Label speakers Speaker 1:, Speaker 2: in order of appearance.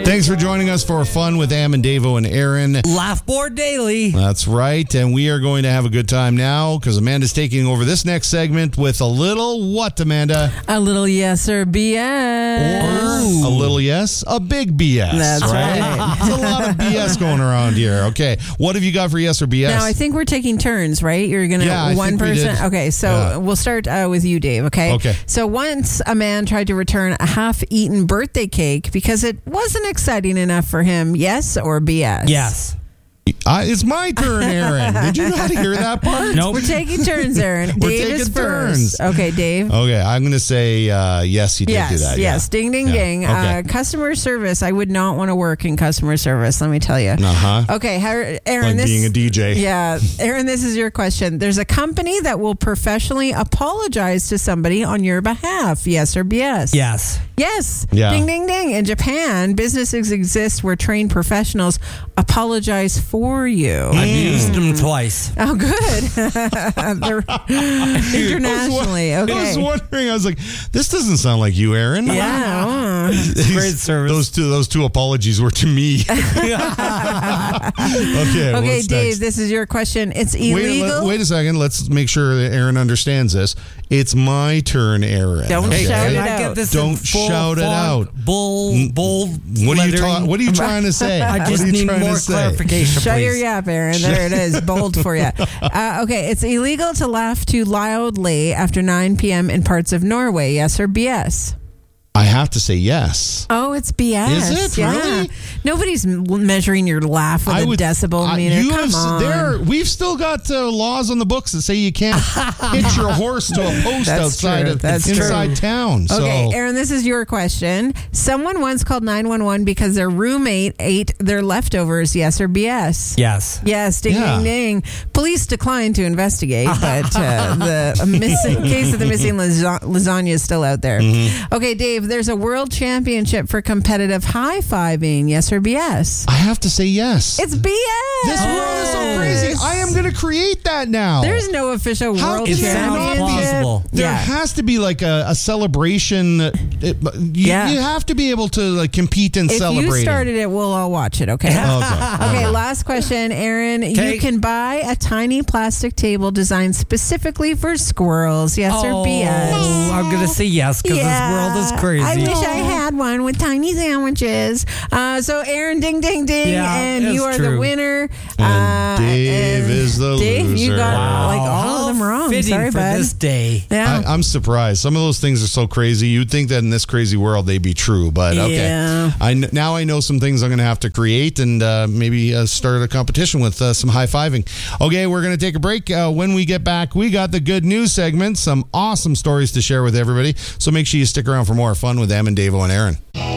Speaker 1: Thanks for joining us for fun with Am and Davo and Aaron.
Speaker 2: Laugh Board Daily.
Speaker 1: That's right. And we are going to have a good time now because Amanda's taking over this next segment with a little what, Amanda?
Speaker 3: A little yes or BS.
Speaker 1: Or a little yes, a big BS.
Speaker 3: That's right.
Speaker 1: There's a lot of BS going around here. Okay. What have you got for yes or BS?
Speaker 3: Now, I think we're taking turns, right? You're going to
Speaker 1: I
Speaker 3: one
Speaker 1: think we
Speaker 3: person.
Speaker 1: did.
Speaker 3: Okay, so we'll start with you, Dave, okay?
Speaker 1: Okay.
Speaker 3: So once a man tried to return a half-eaten birthday cake because it wasn't exciting enough for him. Yes or BS?
Speaker 2: Yes.
Speaker 1: It's my turn, Aaron. Did you not hear that part?
Speaker 2: Nope.
Speaker 3: We're taking turns, Aaron.
Speaker 1: We're
Speaker 3: Dave
Speaker 1: taking
Speaker 3: is
Speaker 1: turns.
Speaker 3: first. Okay, Dave.
Speaker 1: Okay, I'm going to say yes, he did do that.
Speaker 3: Yes. Ding, ding,
Speaker 1: Yeah.
Speaker 3: ding.
Speaker 1: Okay.
Speaker 3: Customer service. I would not want to work in customer service, let me tell you.
Speaker 1: Uh-huh.
Speaker 3: Okay, Aaron,
Speaker 1: Like being a DJ.
Speaker 3: Yeah, Aaron, this is your question. There's a company that will professionally apologize to somebody on your behalf. Yes or BS?
Speaker 2: Yes.
Speaker 3: Yes.
Speaker 1: Yeah.
Speaker 3: Ding, ding, ding. In Japan, businesses exist where trained professionals apologize for you.
Speaker 2: I've used them twice.
Speaker 3: Oh, good. They're internationally.
Speaker 1: I was
Speaker 3: Okay.
Speaker 1: wondering. I was like, this doesn't sound like you, Aaron.
Speaker 3: Yeah.
Speaker 2: Great service.
Speaker 1: Those two apologies were to me. Okay.
Speaker 3: Okay,
Speaker 1: what's
Speaker 3: Dave,
Speaker 1: next?
Speaker 3: this is your question. It's illegal.
Speaker 1: Wait a second. Let's make sure that Aaron understands this. It's my turn, Aaron.
Speaker 3: Don't
Speaker 1: Okay?
Speaker 3: shout it
Speaker 2: Can I
Speaker 3: out.
Speaker 2: get this
Speaker 1: Don't
Speaker 2: in full
Speaker 1: shout it
Speaker 2: font,
Speaker 1: out.
Speaker 2: bold
Speaker 1: What are you
Speaker 2: lettering?
Speaker 1: What are you trying to say?
Speaker 2: I just
Speaker 1: What are you
Speaker 2: need
Speaker 1: trying
Speaker 2: more
Speaker 1: to say?
Speaker 2: clarification,
Speaker 3: Shut
Speaker 2: please.
Speaker 3: your yap, Aaron. There it is. Bold for you. Okay, it's illegal to laugh too loudly after 9 p.m. in parts of Norway. Yes or BS?
Speaker 1: I have to say yes.
Speaker 3: Oh, it's BS.
Speaker 1: Is it?
Speaker 3: Yeah.
Speaker 1: Really?
Speaker 3: Nobody's measuring your laugh with a decibel meter. Come on.
Speaker 1: We've still got laws on the books that say you can't hitch your horse to a post
Speaker 3: That's
Speaker 1: outside
Speaker 3: true.
Speaker 1: of
Speaker 3: That's
Speaker 1: inside
Speaker 3: true.
Speaker 1: town.
Speaker 3: Okay,
Speaker 1: So
Speaker 3: Aaron, this is your question. Someone once called 911 because their roommate ate their leftovers. Yes or BS?
Speaker 2: Yes.
Speaker 3: Yes, ding,
Speaker 1: Yeah.
Speaker 3: ding, ding. Police declined to investigate, but the missing case of the missing lasagna is still out there.
Speaker 1: Mm-hmm.
Speaker 3: Okay, Dave, there's a world championship for competitive high-fiving. Yes or BS?
Speaker 1: I have to say yes.
Speaker 3: It's BS.
Speaker 1: This world is so crazy. I am going to create that now.
Speaker 3: There's no official
Speaker 1: How
Speaker 3: world
Speaker 1: can
Speaker 2: It
Speaker 1: there
Speaker 2: sounds
Speaker 1: not
Speaker 3: championship.
Speaker 1: be?
Speaker 2: plausible.
Speaker 1: There
Speaker 3: Yeah.
Speaker 1: has to be like a celebration. You have to be able to like compete in
Speaker 3: If
Speaker 1: celebrating.
Speaker 3: you started it, we'll all watch it, okay? Okay, last question, Aaron.
Speaker 2: Okay.
Speaker 3: You can buy a tiny plastic table designed specifically for squirrels. Yes or BS?
Speaker 2: Oh, I'm going to say yes because this world is crazy.
Speaker 3: I wish I had one with tiny sandwiches. So, Aaron, ding, ding, ding.
Speaker 2: Yeah,
Speaker 3: and
Speaker 2: it's
Speaker 3: you are
Speaker 2: true.
Speaker 3: the winner.
Speaker 1: And Dave is the
Speaker 3: Dave, you
Speaker 1: loser.
Speaker 3: got
Speaker 2: Wow.
Speaker 3: like all of them wrong.
Speaker 2: Fitting
Speaker 3: Sorry,
Speaker 2: for
Speaker 3: bud.
Speaker 2: this day.
Speaker 3: Yeah.
Speaker 1: I'm surprised. Some of those things are so crazy. You'd think that in this crazy world they'd be true, but okay.
Speaker 3: Yeah.
Speaker 1: Now I know some things I'm going to have to create and maybe start a competition with some high-fiving. Okay, we're going to take a break. When we get back, we got the good news segment, some awesome stories to share with everybody. So make sure you stick around for more fun with Am and Davo and Aaron.